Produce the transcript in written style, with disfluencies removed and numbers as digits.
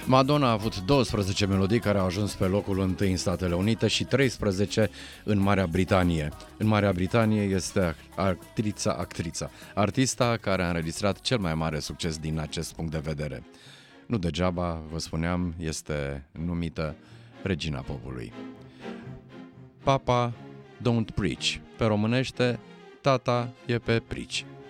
Madonna a avut 12 melodii care au ajuns pe locul 1 în Statele Unite și 13 în Marea Britanie. În Marea Britanie este artista care a înregistrat cel mai mare succes din acest punct de vedere. Nu degeaba, vă spuneam, este numită Regina Popului. Papa don't preach. Pe românește, tata e pe prici.